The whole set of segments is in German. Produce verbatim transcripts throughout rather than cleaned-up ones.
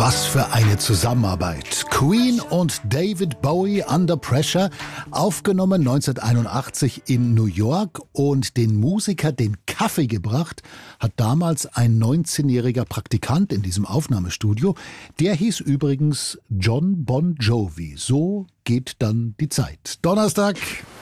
Was für eine Zusammenarbeit. Queen und David Bowie Under Pressure, aufgenommen neunzehnhunderteinundachtzig in New York, und den Musiker den Kaffee gebracht hat damals ein neunzehnjähriger Praktikant in diesem Aufnahmestudio. Der hieß übrigens John Bon Jovi. So geht dann die Zeit. Donnerstag,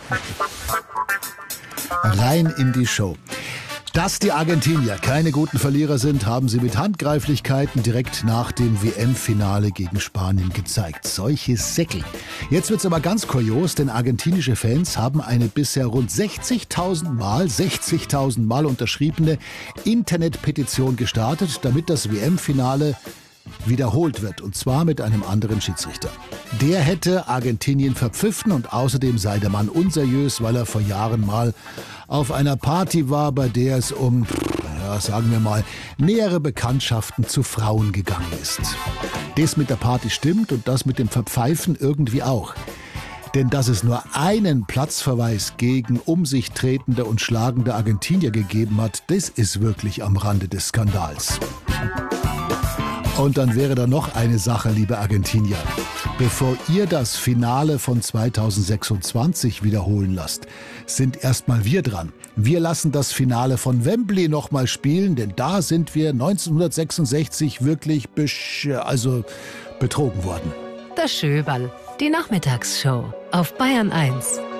rein in die Show. Dass die Argentinier keine guten Verlierer sind, haben sie mit Handgreiflichkeiten direkt nach dem W M-Finale gegen Spanien gezeigt. Solche Säckel. Jetzt wird's aber ganz kurios, denn argentinische Fans haben eine bisher rund sechzigtausend Mal, sechzigtausend Mal unterschriebene Internetpetition gestartet, damit das W M-Finale wiederholt wird, und zwar mit einem anderen Schiedsrichter. Der hätte Argentinien verpfiffen und außerdem sei der Mann unseriös, weil er vor Jahren mal auf einer Party war, bei der es um, ja, sagen wir mal, nähere Bekanntschaften zu Frauen gegangen ist. Das mit der Party stimmt und das mit dem Verpfeifen irgendwie auch. Denn dass es nur einen Platzverweis gegen um sich tretende und schlagende Argentinier gegeben hat, das ist wirklich am Rande des Skandals. Und dann wäre da noch eine Sache, liebe Argentinier. Bevor ihr das Finale von zweitausendsechsundzwanzig wiederholen lasst, sind erstmal wir dran. Wir lassen das Finale von Wembley nochmal spielen, denn da sind wir neunzehnhundertsechsundsechzig wirklich besch- also betrogen worden. Das Schöberl, die Nachmittagsshow auf Bayern eins.